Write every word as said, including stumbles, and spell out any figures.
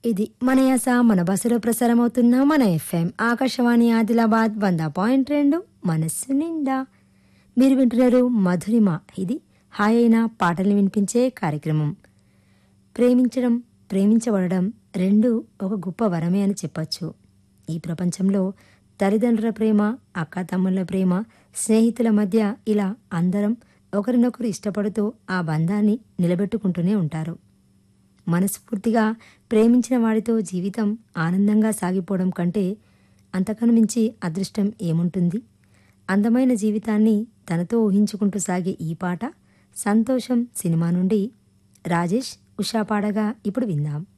ఇది మన యాస మన బస్సులో ప్రసారమవుతున్న మన ఎఫ్ఎం ఆకాశవాణి ఆదిలాబాద్ వంద పాయింట్ రెండు మనస్సు నిండా. మీరు వింటున్నారు మధురిమ. ఇది హాయ్ అయిన పాటల్ని వినిపించే కార్యక్రమం. ప్రేమించడం, ప్రేమించబడడం రెండు ఒక గొప్ప వరమే అని చెప్పచ్చు. ఈ ప్రపంచంలో తల్లిదండ్రుల ప్రేమ, అక్కాతమ్ముల ప్రేమ, స్నేహితుల మధ్య ఇలా అందరం ఒకరినొకరు ఇష్టపడుతూ ఆ బంధాన్ని నిలబెట్టుకుంటూనే ఉంటారు. మనస్ఫూర్తిగా ప్రేమించిన వాడితో జీవితం ఆనందంగా సాగిపోవడం కంటే అంతకను మించి అదృష్టం ఏముంటుంది? అందమైన జీవితాన్ని తనతో ఊహించుకుంటూ సాగే ఈ పాట సంతోషం సినిమా నుండి రాజేష్, ఉషా పాడగా ఇప్పుడు విందాం.